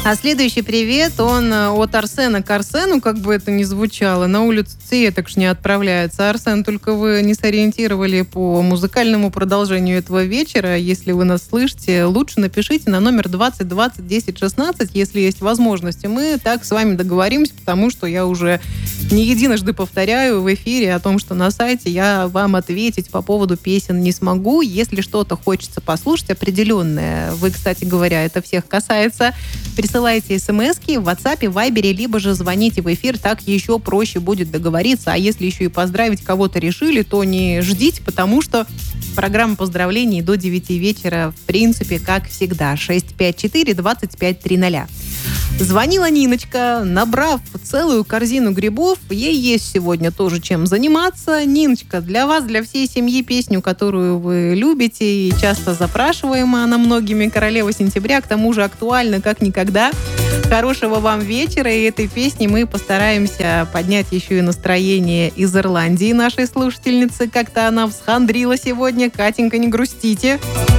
А следующий привет, он от Арсена к Арсену, как бы это ни звучало. На улицу Цветок ж не отправляется. Арсен, только вы не сориентировали по музыкальному продолжению этого вечера. Если вы нас слышите, лучше напишите на номер 20 20 10 16, если есть возможность. И мы так с вами договоримся, потому что я уже не единожды повторяю в эфире о том, что на сайте я вам ответить по поводу песен не смогу. Если что-то хочется послушать определенное, вы, кстати говоря, это всех касается, присылайте смски в WhatsApp, Viber, либо же звоните в эфир, так еще проще будет договориться. А если еще и поздравить кого-то решили, то не ждите, потому что программа поздравлений до 9 вечера, в принципе, как всегда. 654-2530. Звонила Ниночка, набрав целую корзину грибов. Ей есть сегодня тоже чем заниматься. Ниночка, для вас, для всей семьи песню, которую вы любите и часто запрашиваема она многими, «Королева сентября», к тому же актуальна как никогда. Хорошего вам вечера, и этой песней мы постараемся поднять еще и настроение из Ирландии нашей слушательницы. Как-то она всхандрила сегодня. Катенька, не грустите.